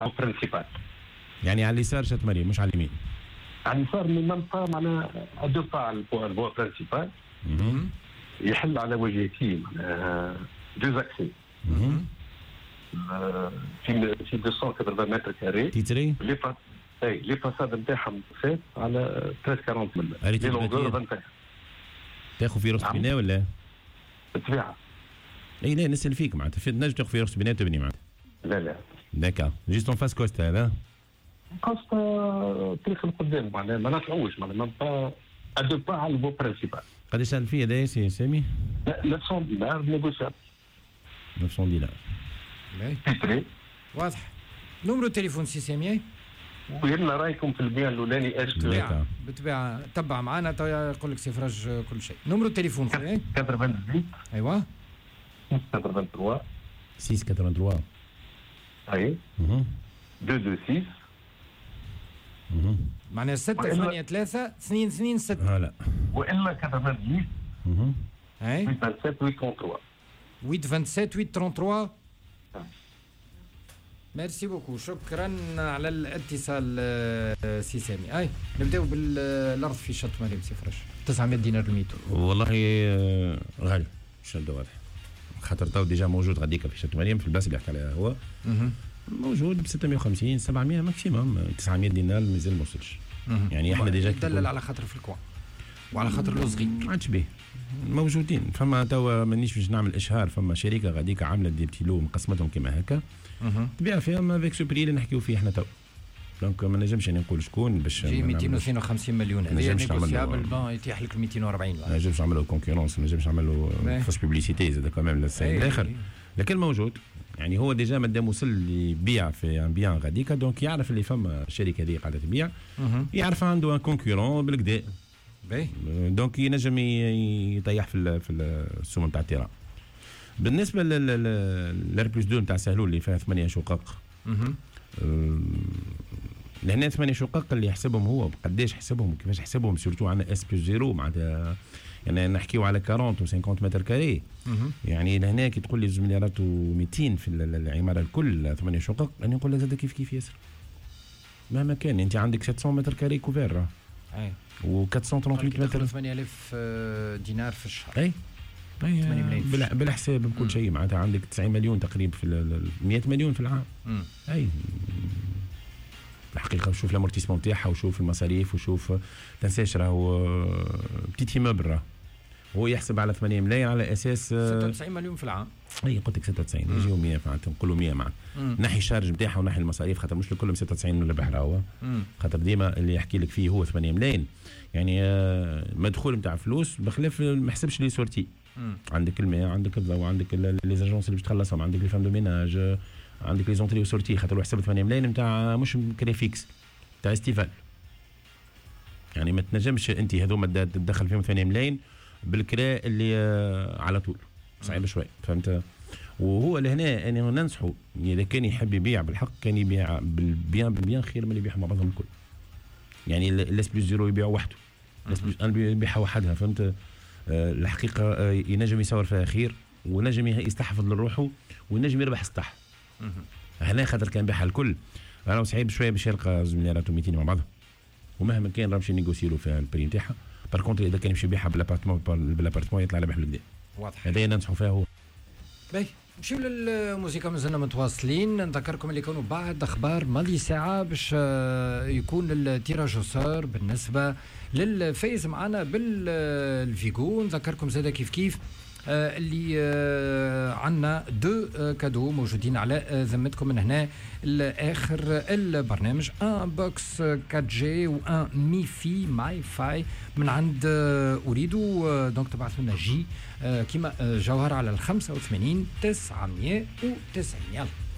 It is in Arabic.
برينسيبال. يعني على اليسار شات مريم مش على اليمين. على اليسار من مام با معناها دو با على البوا برينسيبال يحل على وجهتين معناها دو زاكسي في 280 متر كاري تيتري لي فاساد نتاعهم فات على 340 ملم لي لونغور 21. تاخذ في راس بناء ولا بالطبيعه؟ اي لا نسال فيك معناتها نجم تاخذ في راس بناء تبني معناتها. لا داكا جيست اون فاس كوستا هذا كوستا تاريخ القدام معناها ما نطلعوش معناها ما با ادو با على البو برينسيبال. قداش سال فيه هذا سي سامي؟ 900 دينار نيغوسيابل. 900 دينار تيتري واضح. نمرو تليفون سي سامي ويلا رايكم في البيان الاولاني اسكو بالطبيعه تبع معنا يقول لك سي فرج كل شيء. نمرو التليفون خويا 98 ايوا 683 683 اي 226 معناها 683 226 فوالا والا 98 اي 827 827 833. ميرسي بوكو شكرا على الاتصال سي سامي. اي نبداو بالارض في شط مريم سي فرج 900 دينار المتر. والله غالي مش واضح خاطر تو ديجا موجود غاديكا في شط مريم في البلاصه اللي يحكي عليها هو موجود ب 650 700 ماكسيموم 900 دينار مازال ما وصلش. يعني احنا ديجا دلل على خاطر في الكوان وعلى خاطر الوزغي ما عادش به موجودين. فما توا مانيش باش نعمل اشهار فما شركه غاديكا عامله دي بتيلو مقسمتهم كيما هكا تبيع فيهم افيك سو بري اللي نحكيو فيه احنا تو. دونك ما نجمش يعني نقول شكون باش 252 مليون هذه نيغوسيابل بون يتيح لك 240. ما نجمش نعملوا كونكورونس ما نجمش نعملوا فاش بيبليسيتي زاد كمان للسيد الاخر لكن موجود. يعني هو ديجا مادام وصل يبيع في ان بيان غاديكا دونك يعرف اللي فما الشركه هذه قاعده تبيع يعرف عنده ان كونكورون بالكدا دونك ينجم يطيح في السوم نتاع التيران. بالنسبه للار بلس 2 نتاع سهلول اللي فيها 8 شقق لهنا 8 شقق اللي يحسبهم هو قداش حسبهم وكيفاش حسبهم سورتو عندنا اس بلس 0 معناتها يعني نحكيو على 40 و 50 متر كاري. يعني لهنا كي تقول لي 2 مليارات و200 في العماره الكل 8 شقق انا نقول لك زاد كيف ياسر مهما كان انت عندك 700 متر كاري كوفير اي و 438 متر 8000 دينار في الشهر. اي 8 ملايين بالحساب بكل شيء معناتها عندك 90 مليون تقريبا في 100 مليون في العام. اي الحقيقه وشوف الامورتيسمون تاعها وشوف المصاريف وشوف تنساش راهو بتيت ايموبل راه هو يحسب على 8 ملايين على اساس 96 مليون في العام. اي قلت لك 96 يجيو 100 معناتها نقولوا 100 معناتها نحي الشارج نتاعها ونحي المصاريف خاطر مش الكل 96 ربح راهو خاطر ديما اللي يحكي لك فيه هو 8 ملايين. يعني مدخول نتاع فلوس بخلاف ما يحسبش لي سورتي. عندك الماء عندك الضوء عندك لي زاجونس اللي باش تخلصهم عندك لي فام دو ميناج عندك لي زونتري وسورتي خاطر حسب 8 ملايين نتاع مش كري فيكس تاع استيفال. يعني ما تنجمش انت هذوما تدخل فيهم 8 ملايين بالكراء اللي على طول صعيب شوي فهمت. وهو لهنا انا ننصحه اذا كان يحب يبيع بالحق كان يبيع بالبيان خير من اللي يبيع مع بعضهم الكل. يعني الاس بلس 0 يبيع وحده الاس بلس 1 يبيعها وحدها فهمت. الحقيقه ينجم يصور فيها خير ونجم يستحفظ لروحه ونجم يربح السطح. هنا خاطر كان بيعها الكل راهو صعيب شويه باش يلقى 2 مليارات و200 مع بعضها ومهما كان راه باش ينيغوسيلو فيها البري نتاعها. بار كونتر اذا كان يمشي يبيعها بالابارتمون يطلع ربح بالكدا واضح. هذا ننصحوا فيها هو. باهي نمشيو للموسيقى مازلنا متواصلين. نذكركم اللي كانوا بعد اخبار ماضي ساعه باش يكون التيراج اوسور بالنسبه للفايز معنا بالفيجو. نذكركم زاده كيف اللي عندنا دو كادو موجودين على ذمتكم من هنا لاخر البرنامج. ان بوكس 4 جي و ان ميفي ماي فاي من عند اريدو. دونك تبعثوا لنا جي كيما جوهر على 85 990. يلا